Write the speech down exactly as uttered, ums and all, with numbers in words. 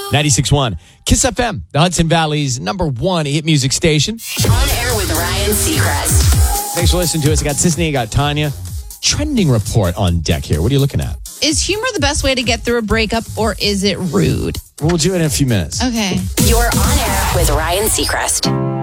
ninety-six point one Kiss F M, the Hudson Valley's number one hit music station. On air with Ryan Seacrest. Thanks for listening to us. I got Sisney, I got Tanya. Trending report on deck here. What are you looking at? Is humor the best way to get through a breakup, or is it rude? We'll do it in a few minutes. Okay. You're on air with Ryan Seacrest.